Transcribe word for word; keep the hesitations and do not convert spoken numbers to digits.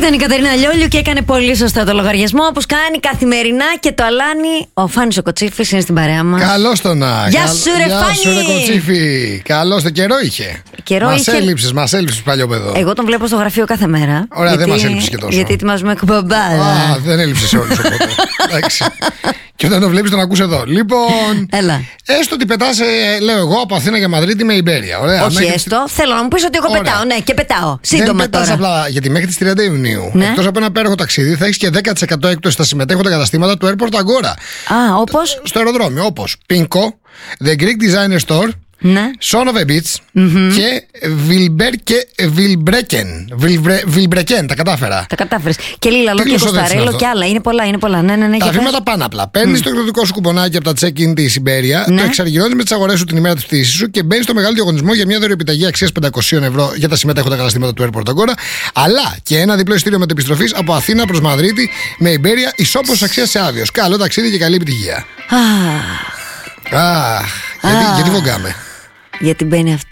Ήταν η Κατερίνα Λιόλιου και έκανε πολύ σωστά το λογαριασμό, όπως κάνει καθημερινά, και το αλάνι. Ο Φάνης ο Κοτσίφης είναι στην παρέα μας. Καλώς τον να. Γεια σου, ρε Γεια Φάνη. σου, ρε Κοτσίφη. Καλώς το καιρό είχε. Καιρό μας είχε... έλειψες, μας έλειψες παλιό παιδό. Εγώ τον βλέπω στο γραφείο κάθε μέρα. Ωραία, γιατί... δεν μας έλειψες και τόσο. Γιατί ετοιμάζουμε εκπομπάδα. Α, δεν έλειψες σε όλους οπότε. Εντάξει. Και όταν το βλέπεις τον ακούς εδώ. Λοιπόν, Έλα. έστω ότι πετάς, ε, λέω εγώ, από Αθήνα για Μαδρίτη με Ιμπέρια. Ωραία, Όχι μέχρι... έστω. Θέλω να μου πεις ότι εγώ Ωραία. πετάω. Ναι, και πετάω. Σύντομα δεν πετάς τώρα. απλά, γιατί μέχρι τις τριάντα Ιουνίου, Ναι. εκτός από ένα υπέροχο ταξίδι, θα έχεις και δέκα τοις εκατό έκπτωση στα συμμετέχοντα καταστήματα του Airport Agora. Α, όπως. Στο αεροδρόμιο, όπως Pinko, The Greek Designer Store, Ναι. Son of a Beach mm-hmm. και Vilbreken. Τα κατάφερα. Τα κατάφερες. Και Λίλαλο Τι και γλωσσοδέτη είναι Κοσταρέλο αυτό? και άλλα. Είναι πολλά, είναι πολλά. Ναι, ναι, ναι. Τα για βήματα πες. πάνε απλά. Παίρνει mm. το εκδοτικό σου κουπονάκι από τα check-in τη Ιμπέρια, Ναι. το εξαργυρώνει με τις αγορές σου την ημέρα της πτήσης σου και μπαίνει στο μεγάλο διαγωνισμό για μια δωρεοεπιταγή αξίας πεντακόσια ευρώ για τα συμμετέχοντα καταστήματα του Airport Agora, αλλά και ένα διπλό εισιτήριο μετεπιστροφής από Αθήνα προς Μαδρίτη με Ιμπέρια ισόπως αξίας σε άδειος. Καλό ταξίδι και καλή επιτυχία. Αχ, Αχ, γιατί, γιατί βογκάμε. γιατί μπαίνει αυτό.